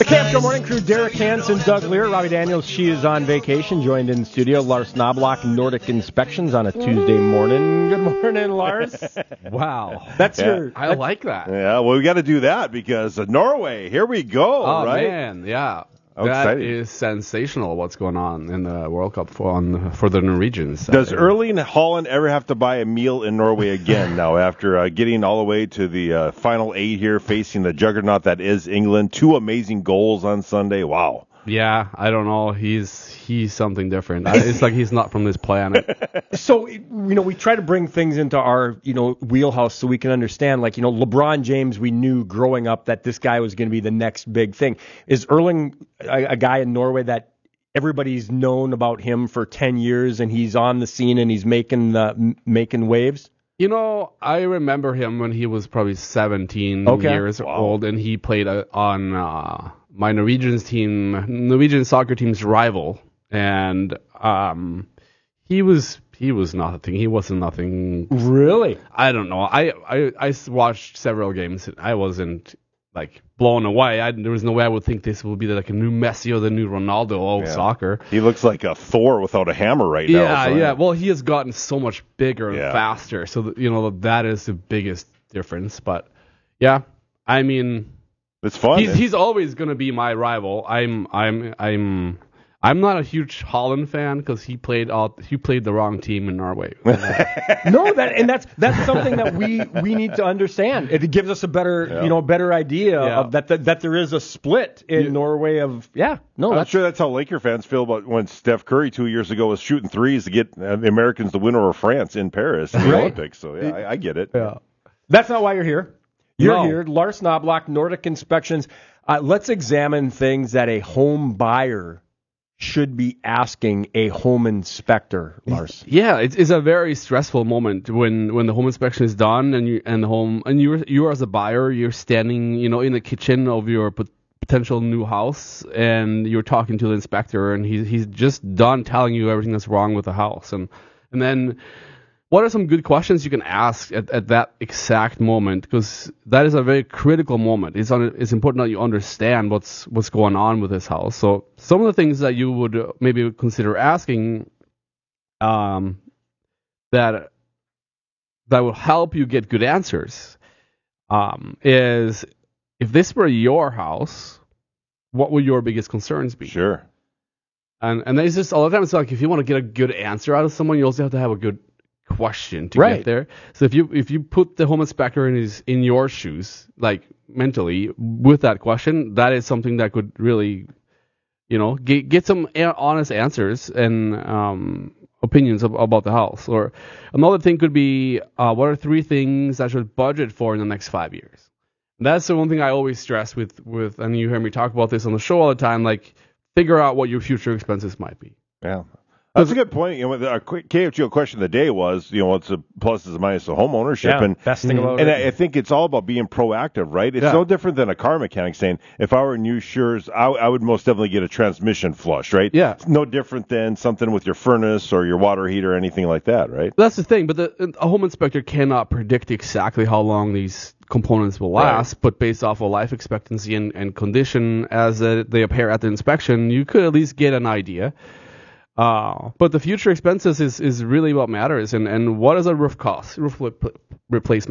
The Camp Show Morning Crew, Derek Hansen, Doug Lear, Robbie Daniels, she is on vacation, joined in the studio, Lars Knobloch, Nordic Inspections on a Tuesday morning. Good morning, Lars. Wow. I like that. Yeah, well, we got to do that because Norway, here we go, right? Oh, man, yeah. How that exciting. is sensational what's going on in the World Cup for the Norwegians. Does Erling Haaland ever have to buy a meal in Norway again now after getting all the way to the final 8 here, facing the juggernaut that is England? 2 amazing goals on Sunday. Wow. Yeah, I don't know. He's something different. It's like he's not from this planet. So, we try to bring things into our, wheelhouse so we can understand, like, LeBron James, we knew growing up that this guy was going to be the next big thing. Is Erling a guy in Norway that everybody's known about him for 10 years and he's on the scene and he's making waves? I remember him when he was probably 17 years old, and he played on my Norwegian soccer team's rival, and he was nothing. He wasn't nothing. Really? I don't know. I watched several games. I wasn't like blown away. There was no way I would think this will be like a new Messi or the new Ronaldo of soccer. He looks like a Thor without a hammer right now. Yeah. Well, he has gotten so much bigger and faster. So that is the biggest difference. But yeah, I mean, it's fun. He's always going to be my rival. I'm not a huge Haaland fan because he played the wrong team in Norway. No, that's something that we need to understand. It gives us a better idea of that there is a split in Norway of I'm sure that's how Laker fans feel about when Steph Curry 2 years ago was shooting threes to get the Americans the winner of France in Paris in the Olympics. So I get it. Yeah. That's not why you're here. You're here, Lars Knobloch, Nordic Inspections. Let's examine things that a home buyer should be asking a home inspector, Lars. Yeah, it's a very stressful moment when the home inspection is done and you as a buyer, you're standing, in the kitchen of your potential new house and you're talking to the inspector and he's just done telling you everything that's wrong with the house and then. What are some good questions you can ask at that exact moment? Because that is a very critical moment. It's important that you understand what's going on with this house. So some of the things that you would maybe consider asking that will help you get good answers is if this were your house, what would your biggest concerns be? Sure. And there's just a lot of times like if you want to get a good answer out of someone, you also have to have a good question to get there. So if you put the home inspector in your shoes, like mentally with that question, that is something that could really, get some honest answers and opinions about the house. Or another thing could be what are 3 things I should budget for in the next 5 years? And that's the one thing I always stress with, and you hear me talk about this on the show all the time, like figure out what your future expenses might be. Yeah. That's a good point. Our KFGO question of the day was, what's the pluses and minuses of home ownership? Yeah, best thing about it. And I think it's all about being proactive, right? It's no different than a car mechanic saying, if I were new Shures, I would most definitely get a transmission flush, right? Yeah. It's no different than something with your furnace or your water heater or anything like that, right? That's the thing, but a home inspector cannot predict exactly how long these components will last, but based off of life expectancy and condition as they appear at the inspection, you could at least get an idea. But the future expenses is really what matters. And what does a roof cost? Roof replacement